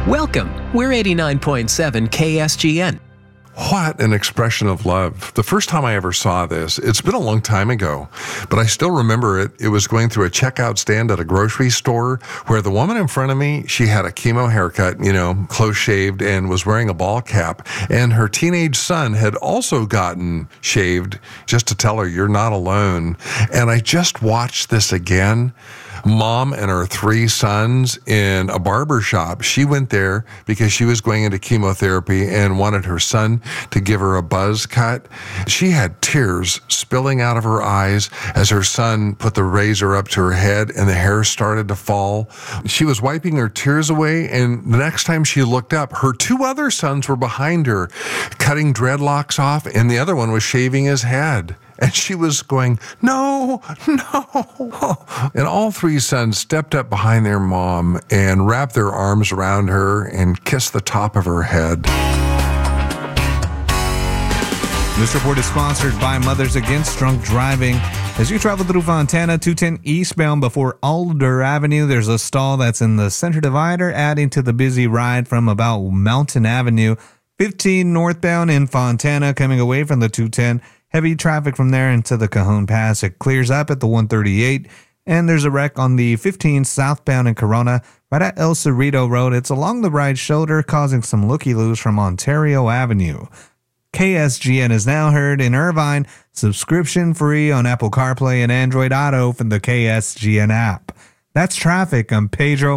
Welcome. We're 89.7 KSGN. What an expression of love. The first time I ever saw this, it's been a long time ago, but I still remember it. It was going through a checkout stand at a grocery store where the woman in front of me, she had a chemo haircut, close shaved, and was wearing a ball cap. And her teenage son had also gotten shaved just to tell her, you're not alone. And I just watched this again. Mom and her 3 sons in a barber shop. She went there because she was going into chemotherapy and wanted her son to give her a buzz cut. She had tears spilling out of her eyes as her son put the razor up to her head and the hair started to fall. She was wiping her tears away, and the next time she looked up, her 2 other sons were behind her, cutting dreadlocks off, and the other one was shaving his head. And she was going, no. And all 3 sons stepped up behind their mom and wrapped their arms around her and kissed the top of her head. This report is sponsored by Mothers Against Drunk Driving. As you travel through Fontana, 210 eastbound before Alder Avenue, there's a stall that's in the center divider, adding to the busy ride from about Mountain Avenue. 15 northbound in Fontana, coming away from the 210. Heavy traffic from there into the Cajon Pass. It clears up at the 138. And there's a wreck on the 15 southbound in Corona, right at El Cerrito Road. It's along the right shoulder, causing some looky-loos from Ontario Avenue. KSGN is now heard in Irvine, subscription-free on Apple CarPlay and Android Auto from the KSGN app. That's traffic. I'm Pedro